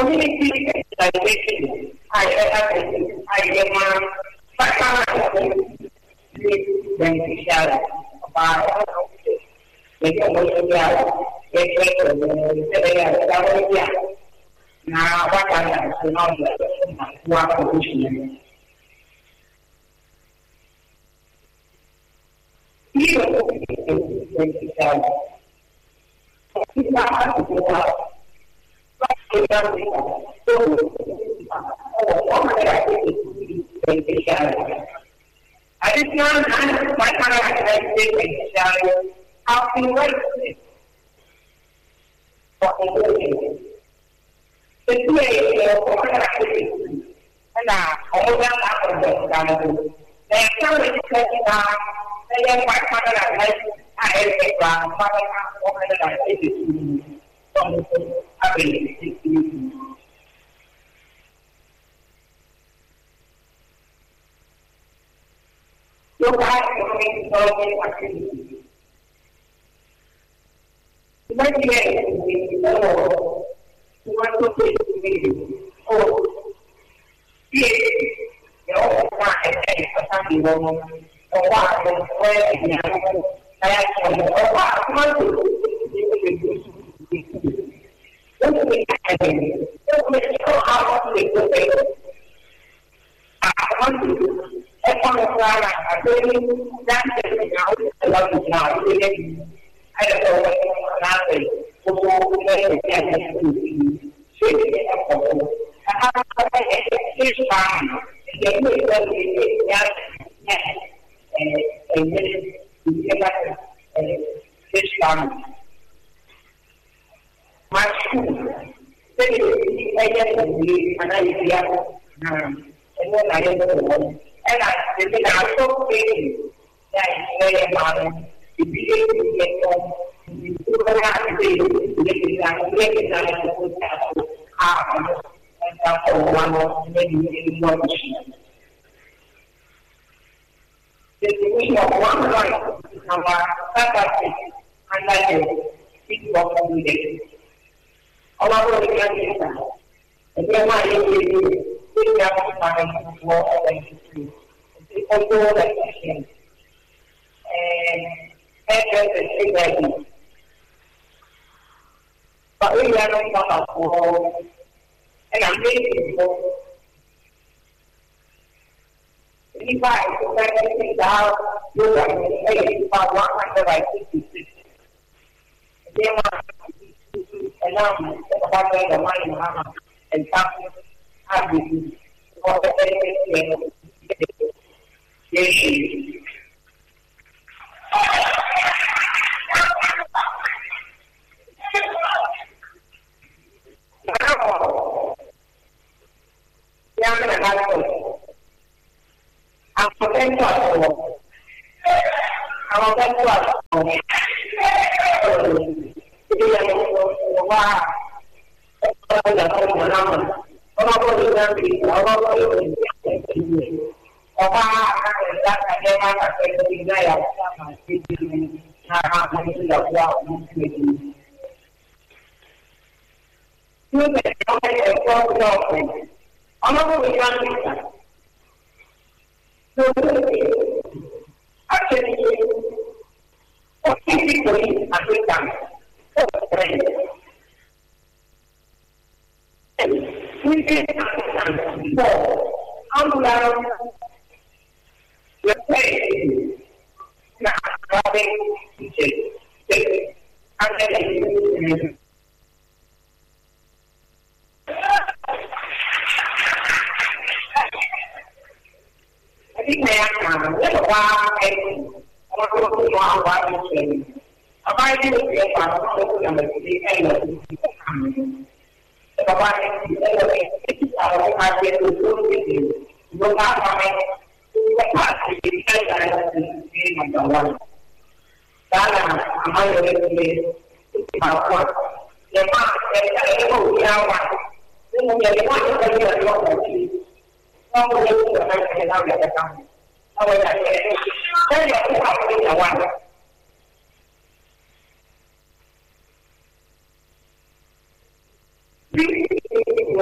community digitalization, I am beneficial by now what I am not what position. Even beneficial. Additional how to write it for the way and all that they are they so that activity. You might be able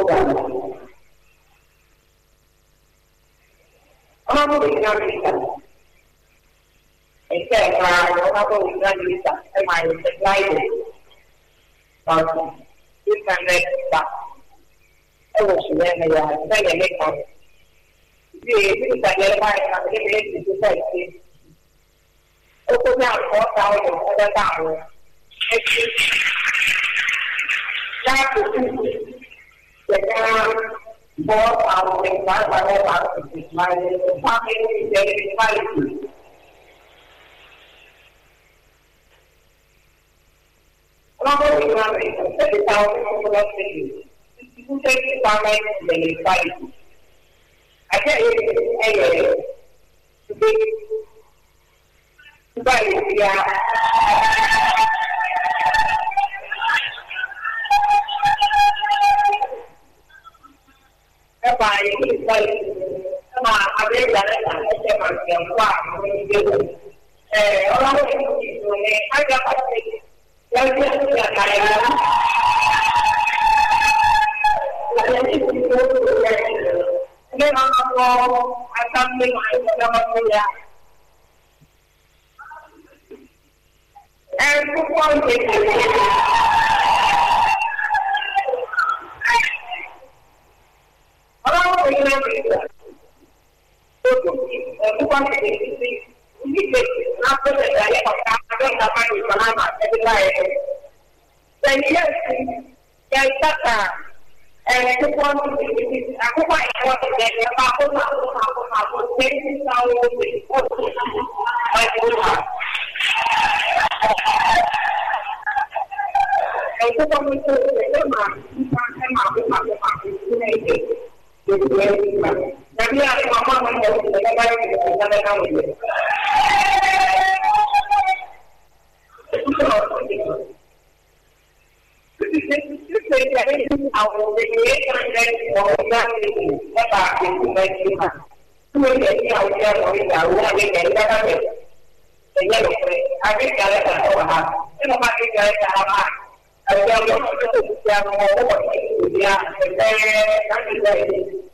Orang tu dengan kita. Itu orang tu dengan kita. Semai lain. Kalau kita nak, kalau sebenarnya saya ni kan, jadi kita jadi macam ni kita jadi. Aku nak kau tahu, ada tahu. Aku jangan buat tahu dengan mana tahu mana sampai jadi baik. Kalau dengan itu, saya tahu kalau ini, itu saya sampai jadi baik. Ada ini, baik ya. Apa ini baik? Sama ada jalan saya macam wah ini orang itu ni ada pasti yang dia sudah kaya. Yang itu memang Allah akan mengajarkan dia. Aku pun orang dengan itu, bukan ini apa saja yang akan dapat diselamat dari dan ia yang kata aku pun aku buat jadi apa pun jadi tahu itu kamu itu ini jadi ada mama menjadi negara kita kamu ini. Jadi awal ini kan orang ini apa itu mereka. Tuh jadi awal jauh ada kerja kan. Jadi ada kerja apa? Itu pakai kerja apa? Yang mau dia kan ini.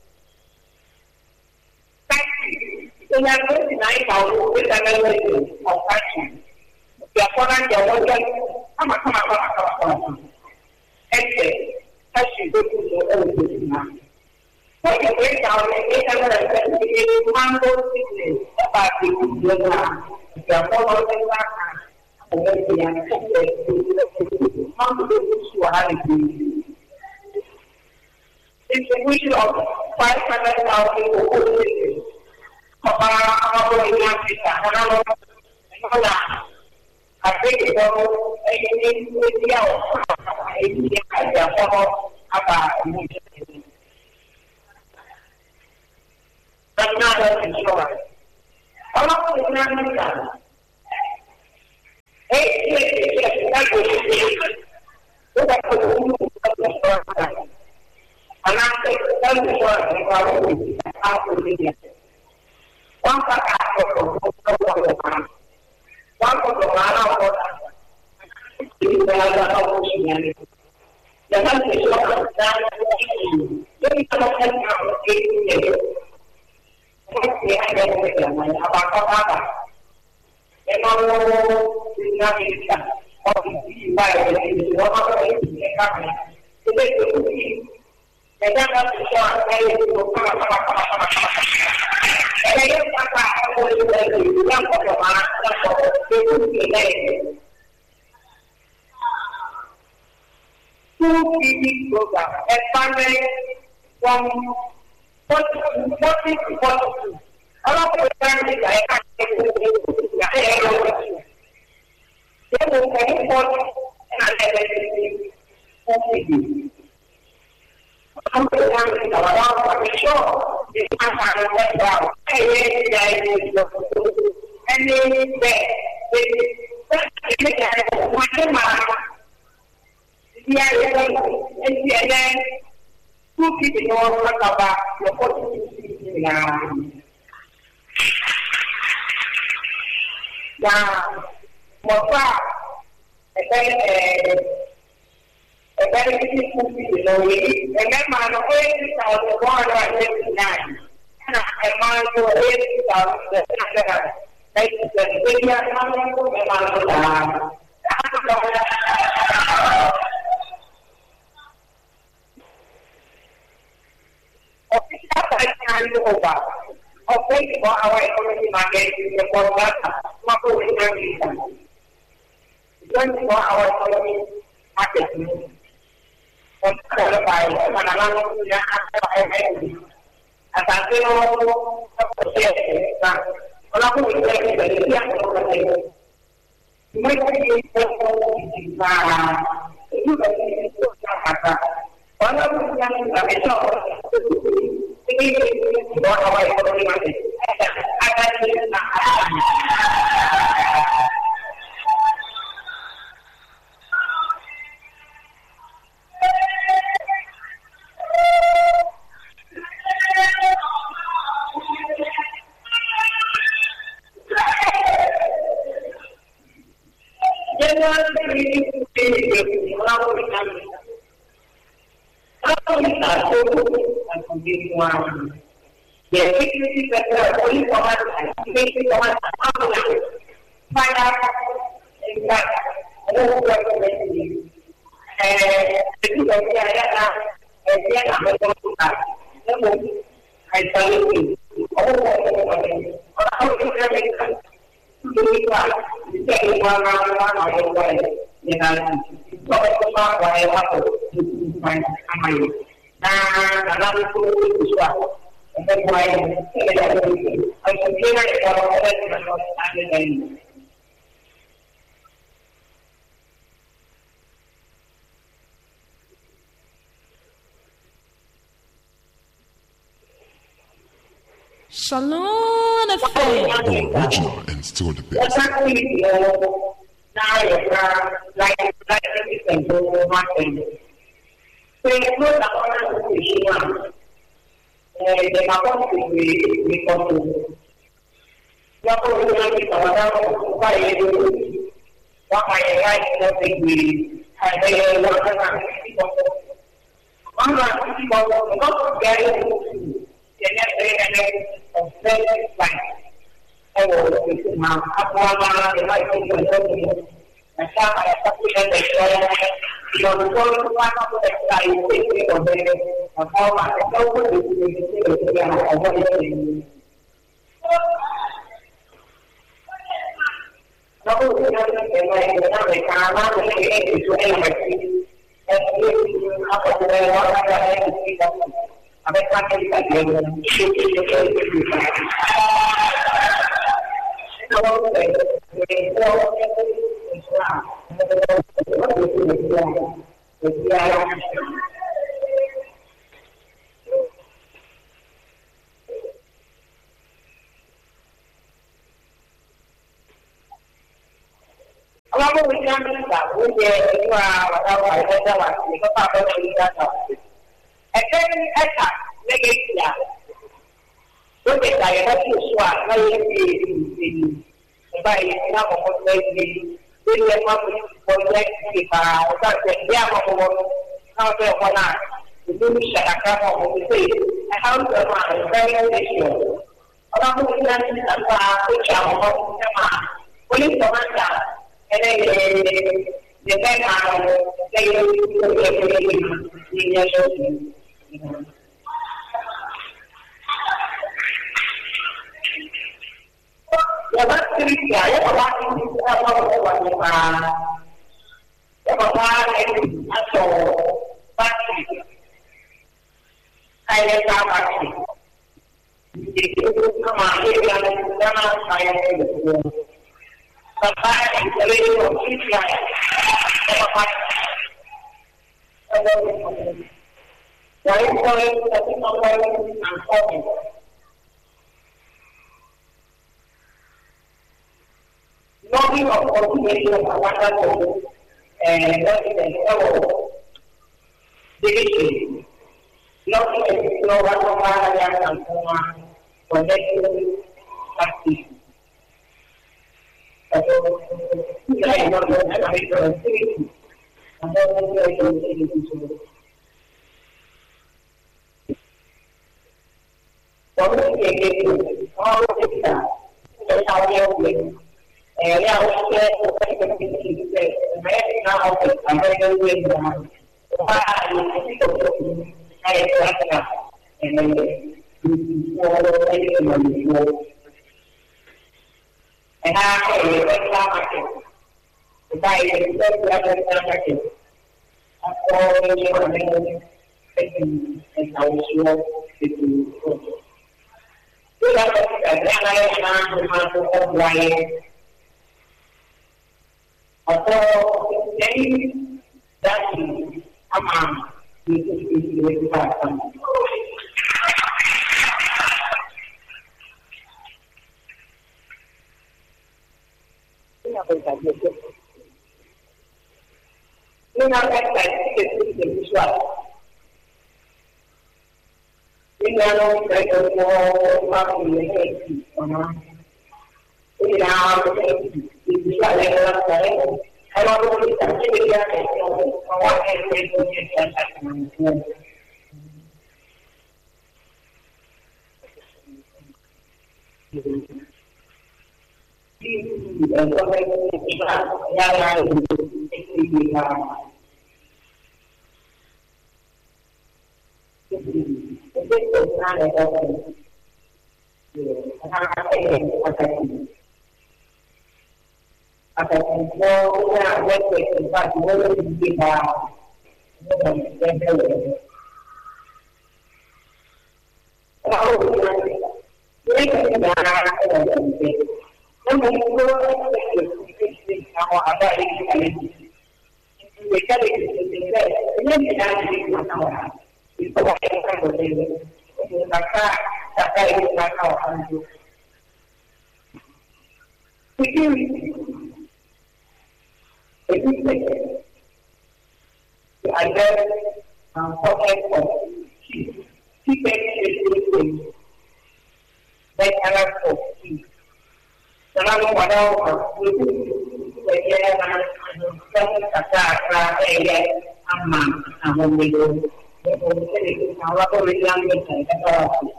Dengan naik tahu kita lagi mau kasih. Tiap orang jawab kan sama. Kasih itu semua. Saya tahu ini kan ada mampu ini apa itu juga. Tiap orang tengah kemudian mampu suara ini. Distribution of 500,000 people. Apa yang kita kalau tapi itu ini dia ini ada apa ini karena ada sesuatu kalau dengan kita kita sudah perlu anak kita sesuatu kalau aku ini Wang kakak Wang orang jadi ada usianya itu. Jangan sesuatu dan jadi kalau kamu itu masih ada yang apa? Memang dengan kita kondisi baik jadi orang itu kan. Jadi jangan sesuatu itu sama. Saya kata yang bagaimana itu tidak itu juga expanded from what kalau kita tidak dia bukan pun ada di sampai yang kita lakukan itu di antara mereka ini macam dia yang bukti di luar kata posisi maka And that is the and that man of 80,159. And I man for 80,000. Like the video, our economy market is the our economy market. Shalom FM. The original and still the best.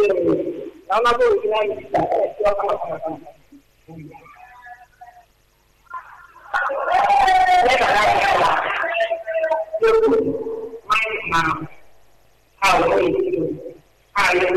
Now go to my mom. How are you? How are you?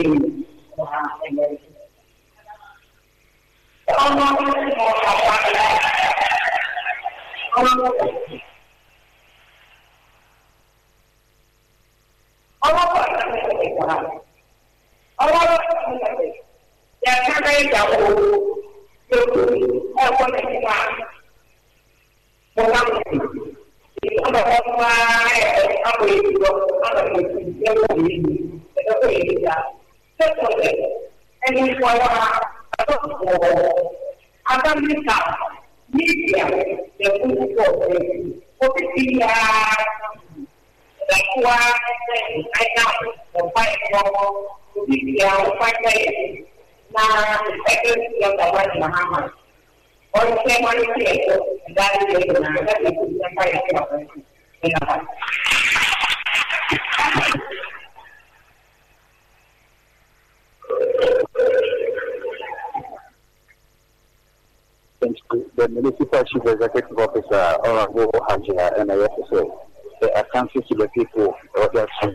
The municipal chief executive officer, Honorable Hajia, and I have to say, the accounting to the people, or that should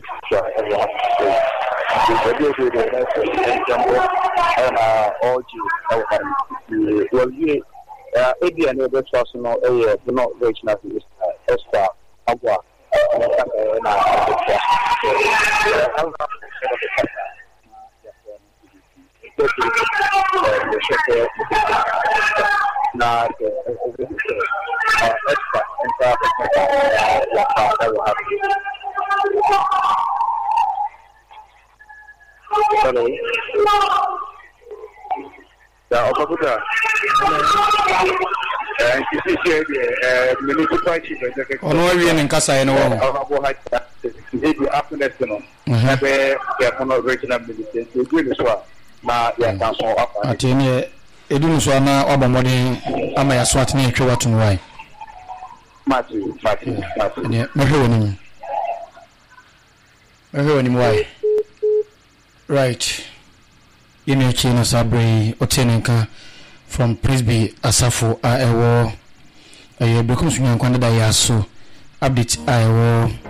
well, you, ABN, the personal, not reaching out to this Esther Agua, Edun so na obamode amaya swat na etwe watun wai Mati ne mehwe woni wai right yemi chino sabre otenenka from Prisby Asafo a ewo bekum sunyan kwanda da yaso update a ewo